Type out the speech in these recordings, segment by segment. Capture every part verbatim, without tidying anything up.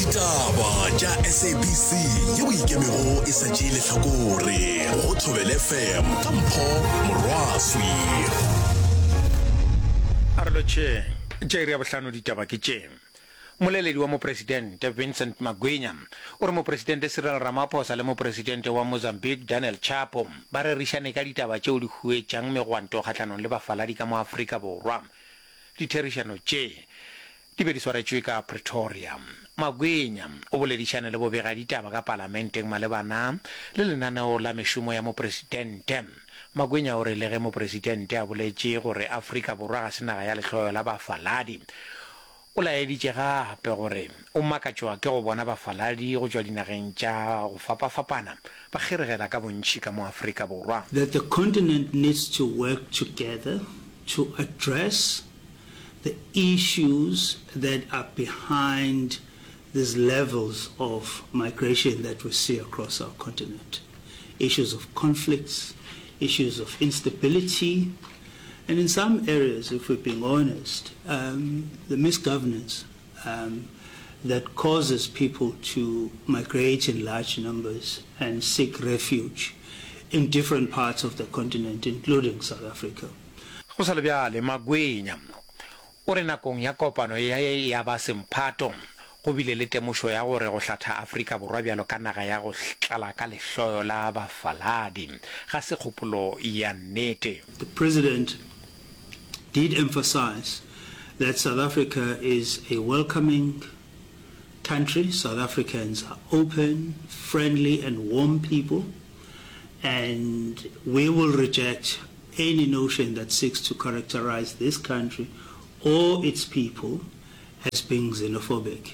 Ditaba tša S A B C ye o ikemego e sa tšee lehlakore go Thobela F M ka Mpho Morwaswi. Arloche tšeiri ya bohlano ditaba ke tše. Moleledi wa mopresidente Vincent Magwinya o re mopresidente Cyril Ramaphosa le mopresidente wa Mozambique Daniel Chapo ba rerišane ka ditaba tšeo di huetšang megwanto kgahlanong le bafaladi ka mo Afrika Borwa. Ditherišano tše di be di swaretšwe ka Pretoria. Magwinya o boledišane le bobega ditaba ka parlamenteng malebana le lenaneo la mešomo ya mopresidente. Magwinya o re le ge mopresidente a boletše gore Afrika Borwa ga se naga ya lehloyo la bafaladi. O laeditše gape gore o makatšwa ke go bona bafaladi go tšwa dinageng tša go fapafapana ba kgeregela ka bontši ka mo Afrika Borwa. That the continent needs to work together to address the issues that are behind these levels of migration that we see across our continent. Issues of conflicts, issues of instability, and in some areas, if we're being honest, um, the misgovernance um, that causes people to migrate in large numbers and seek refuge in different parts of the continent, including South Africa. Go sa le bjale Magwinya o re nakong ya kopano ya ya ba semphato go bile le temošo ya gore go hlatha Afrika Borwa bjalo ka naga ya go tlala ka lehloyo la bafaladi ga se kgopolo ya nnete. The president did emphasize that South Africa is a welcoming country. South Africans are open, friendly, and warm people, and we will reject any notion that seeks to characterize this country or its people as being xenophobic.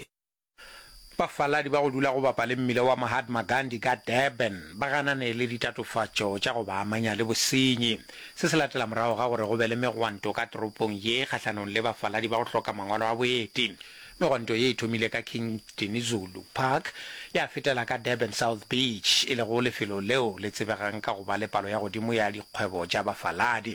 Bafaladi ba go dula go bapa le mmile wa Mahatma Gandhi ka Durban ba ganane le ditatofatšo tša go ba amanya le bosenyi se se latela morago ga gore go be le megwanto ka toropong ye kgahlanong le bafaladi ba go hloka mangwalo a boeti. Megwanto ye e thomile ka Kingston Zulu Park ya fetela ka Durban South Beach e le go lefelo leo le tsebegang ka go ba le palo ya godimo ya dikgwebo tša bafaladi.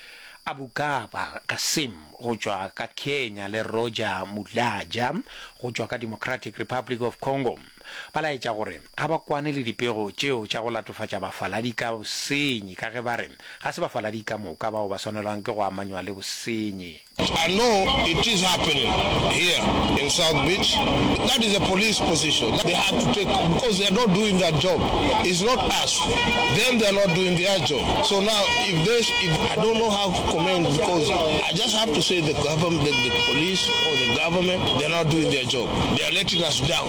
Abukaba Kasim go tšwa ka Kenya le Roger Mulaja go tšwa ka Democratic Republic of Congo ba laetša gore ga ba kwane le dipego tšeo tša go latofatša bafaladi ka bosenyi ka ge ba re ga se bafaladi ka moka bao ba swanelwang ke go amanywa le bosenyi. I know it is happening here in South Beach. That is a police position that they have to take because they are not doing their job. It's not us. Then they are not doing their job. So now, if there's, if I don't know how to comment because I just have to say the government, the, the police or the government, they are not doing their job. They are letting us down.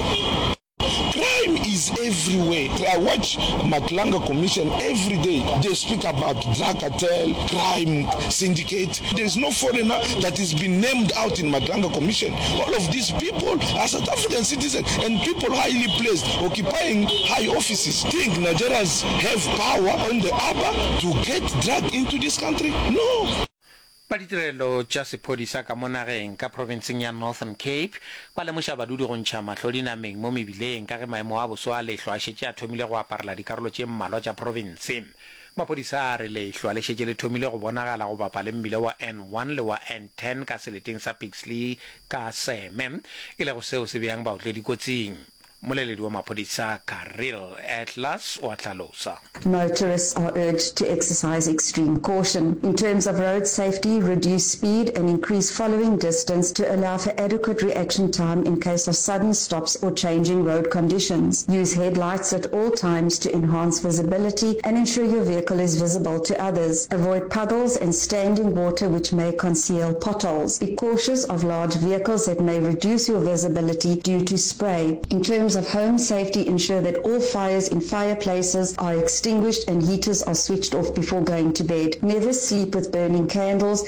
Crime is everywhere. I watch Matlanga Commission every day. They speak about drug cartel, crime, syndicate. There's no foreigner that has been named out in Matlanga Commission. All of these people are South African citizens and people highly placed, occupying high offices. Think Nigerians have power on the upper to get drug into this country? No. Ba ditirelo tša sephodisa ka mo nageng ka provinceng ya Northern Cape ba lemoša badudi go ntšha mahlo dinameng mo mebileng ka ge maemo a boso a lehlo a šetše a thomile go aparela dikarolo tše mmalwa tša province. Maphodisa a re lehlo a le šetše le thomile go bonagala go bapa le mmile wa N one le wa N ten ka seleteng sa Pixley ka Seme e le go seo se bjang baotledi kotsing. Moleledi wa maphodisa Karil Atlas o a tlhalosa. Motorists are urged to exercise extreme caution in terms of road safety, reduce speed and increase following distance to allow for adequate reaction time in case of sudden stops or changing road conditions. Use headlights at all times to enhance visibility and ensure your vehicle is visible to others. Avoid puddles and standing water which may conceal potholes. Be cautious of large vehicles that may reduce your visibility due to spray. In terms of home safety, ensure that all fires in fireplaces are extinguished and heaters are switched off before going to bed. Never sleep with burning candles.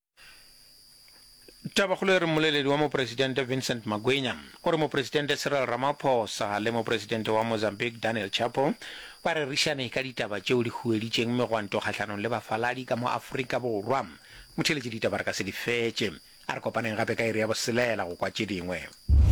Tabakgolo re moleledi wa mopresidente Vincent Magwinya o re mopresidente Cyril Ramaphosa le mopresidente wa Mozambique Daniel Chapo ba re rishane ka ditaba tšeo di hueditšeng megwanto kgahlanong le bafaladi ka mo Afrika Borwa. Motheletši ditaba re ka se di fetše a re kopaneng gape ka iri ya boselela go kwa tše dingwe.